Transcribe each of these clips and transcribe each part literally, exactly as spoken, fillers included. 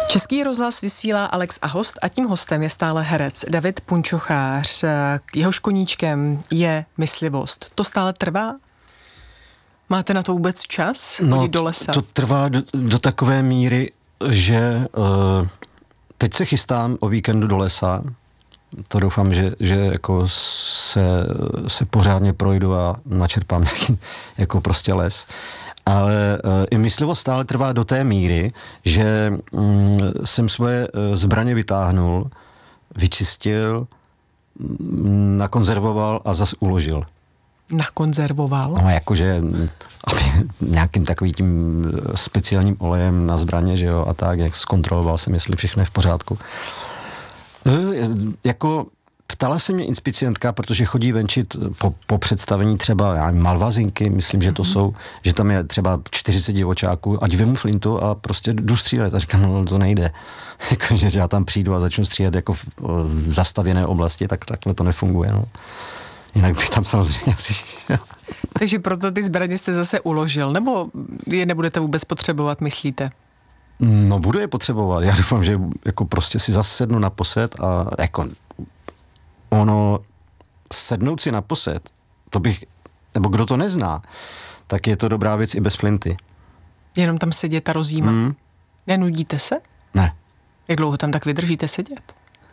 Český rozhlas vysílá Alex a host a tím hostem je stále herec David Punčochář. Jehož koníčkem je myslivost. To stále trvá? Máte na to vůbec čas? No, chodit do lesa? To trvá do, do takové míry, že uh, teď se chystám o víkendu do lesa. To doufám, že, že jako se, se pořádně projdu a načerpám nějaký jako prostě les. Ale uh, i myslivost stále trvá do té míry, že um, jsem svoje uh, zbraně vytáhnul, vyčistil, um, nakonzervoval a zas uložil. Nakonzervoval? No jakože nějakým takovým tím speciálním olejem na zbraně, že jo, a tak, jak zkontroloval jsem, jestli všechno je v pořádku. E, jako ptala se mě inspicientka, protože chodí venčit po, po představení třeba já nevím, malvazinky, myslím, že to mm-hmm. jsou, že tam je třeba čtyřicet divočáků, ať vemu flintu a prostě jdu střílet. A říkám, no to nejde. Jako, že já tam přijdu a začnu střílet jako v, v zastavěné oblasti, tak takhle to nefunguje, no. Jinak bych tam samozřejmě asi... Takže proto ty zbraně jste zase uložil, nebo je nebudete vůbec potřebovat, myslíte? No budu je potřebovat. Já doufám, že jako prostě si zase sednu na posed a jako ono sednout si na posed, to bych, nebo kdo to nezná, tak je to dobrá věc i bez flinty. Jenom tam sedět a rozjímat. Mm. Nenudíte se? Ne. Jak dlouho tam tak vydržíte sedět?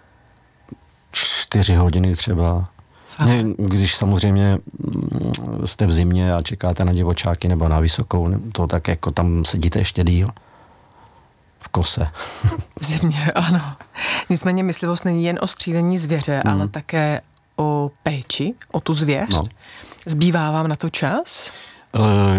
Čtyři hodiny třeba. Ne, když samozřejmě jste v zimě a čekáte na divočáky nebo na vysokou, to tak jako tam sedíte ještě díl. V kose. V zimě, ano. Nicméně myslivost není jen o střílení zvěře, mm. ale také o péči, o tu zvěř. No. Zbývá vám na to čas? Uh,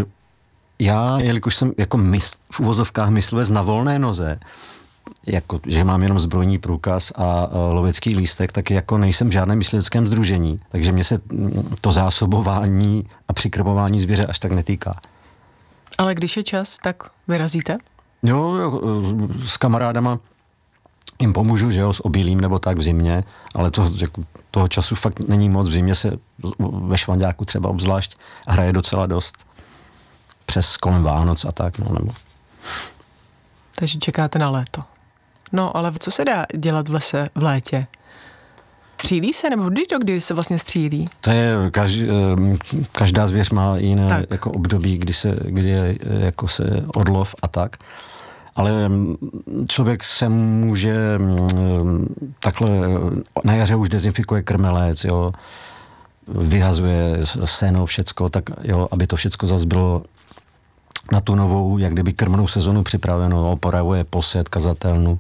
já, jelikož jsem jako mysl, v uvozovkách myslivec na volné noze, jako, že mám jenom zbrojní průkaz a uh, lovecký lístek, tak jako nejsem v žádném mysliveckém sdružení, takže mě se to zásobování a přikrmování zvěře až tak netýká. Ale když je čas, tak vyrazíte? Jo, jo, s kamarádama jim pomůžu, že jo, s obilím nebo tak v zimě, ale to, jako, toho času fakt není moc. V zimě se ve Švanďáku třeba obzvlášť hraje docela dost. Přes kolem Vánoc a tak, no, nebo... Takže čekáte na léto. No, ale co se dá dělat v lese v létě? Střílí se, nebo kdy to, kdy se vlastně střílí? To je, každý, každá zvěř má jiné jako období, kdy se, kdy je jako se odlov a tak. Ale člověk se může takhle, na jaře už dezinfikuje krmelec, jo, vyhazuje seno, všecko, tak jo, aby to všecko zase bylo na tu novou, jak kdyby krmnou sezonu připraveno, opravuje posed, kazatelnu,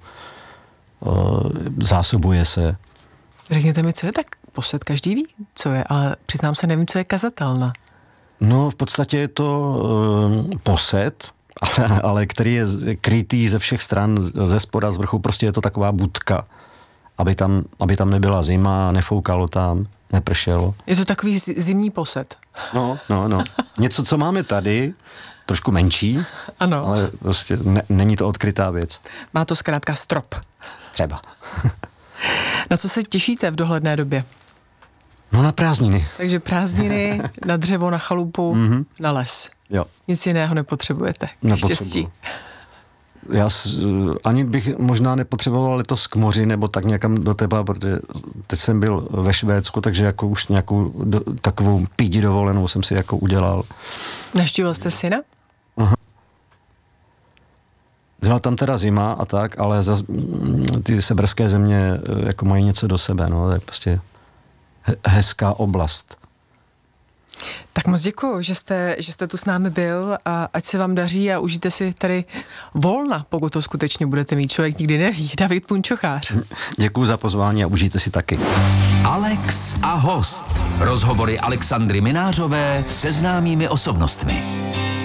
zásobuje se. Řekněte mi, co je tak posed, každý ví, co je, ale přiznám se, nevím, co je kazatelna. No, v podstatě je to uh, posed, ale, ale který je krytý ze všech stran, ze spoda, z vrchu, prostě je to taková budka, aby tam, aby tam nebyla zima, nefoukalo tam, nepršelo. Je to takový zimní posed. No, no, no. Něco, co máme tady, trošku menší, ano. Ale prostě ne, není to odkrytá věc. Má to zkrátka strop. Třeba. Na co se těšíte v dohledné době? No na prázdniny. Takže prázdniny, na dřevo, na chalupu, mm-hmm. na les. Jo. Nic jiného nepotřebujete. Štěstí. Já ani bych možná nepotřeboval letos k moři nebo tak někam do tepla, protože teď jsem byl ve Švédsku, takže jako už nějakou do, takovou pídi dovolenou jsem si jako udělal. Navštívil jste syna? Aha. Byla tam teda zima a tak, ale zas, ty severské země jako mají něco do sebe, no, to je prostě he, hezká oblast. Tak moc děkuju, že jste, že jste tu s námi byl a ať se vám daří a užijte si tady volna, pokud to skutečně budete mít. Člověk nikdy neví. David Punčochář. Děkuju za pozvání a užijte si taky. Alex a host. Rozhovory Alexandry Minářové se známými osobnostmi.